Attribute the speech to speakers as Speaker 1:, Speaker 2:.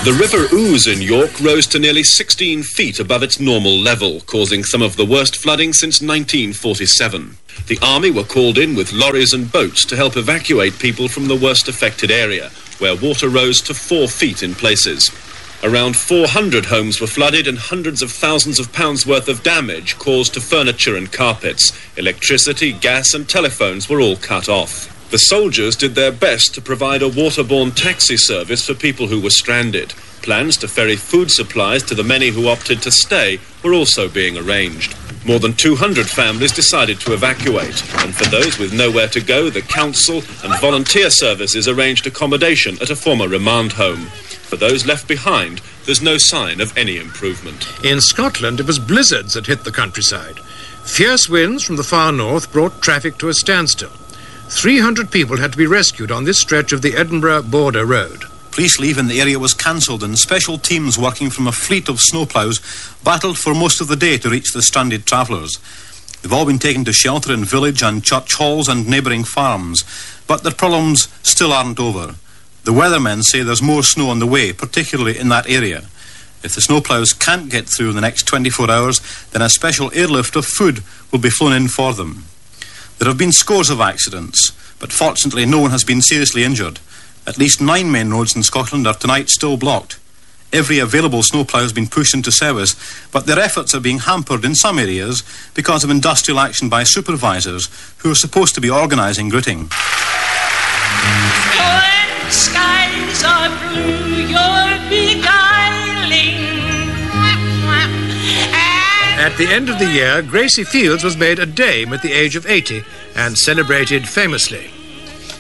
Speaker 1: The River Ouse in York rose to nearly 16 feet above its normal level, causing some of the worst flooding since 1947. The army were called in with lorries and boats to help evacuate people from the worst affected area, where water rose to 4 feet in places. Around 400 homes were flooded and hundreds of thousands of pounds worth of damage caused to furniture and carpets. Electricity, gas and telephones were all cut off. The soldiers did their best to provide a waterborne taxi service for people who were stranded. Plans to ferry food supplies to the many who opted to stay were also being arranged. More than 200 families decided to evacuate, and for those with nowhere to go, the council and volunteer services arranged accommodation at a former remand home. For those left behind, there's no sign of any improvement.
Speaker 2: In Scotland, it was blizzards that hit the countryside. Fierce winds from the far north brought traffic to a standstill. 300 people had to be rescued on this stretch of the Edinburgh Border Road.
Speaker 3: Police leave in the area was cancelled and special teams working from a fleet of snowplows battled for most of the day to reach the stranded travellers. They've all been taken to shelter in village and church halls and neighbouring farms, but their problems still aren't over. The weathermen say there's more snow on the way, particularly in that area. If the snowplows can't get through in the next 24 hours, then a special airlift of food will be flown in for them. There have been scores of accidents, but fortunately no one has been seriously injured. At least 9 main roads in Scotland are tonight still blocked. Every available snowplough has been pushed into service, but their efforts are being hampered in some areas because of industrial action by supervisors who are supposed to be organising gritting.
Speaker 4: When skies are blue, you're beguiling.
Speaker 2: At the end of the year, Gracie Fields was made a dame at the age of 80 and celebrated famously.